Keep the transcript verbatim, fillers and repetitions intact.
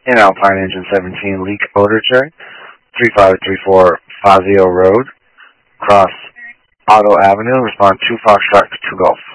in Alpine Engine seventeen, leak odor check, three five three four Fazio Road, Cross Auto Avenue, respond two Foxtrot to Golf.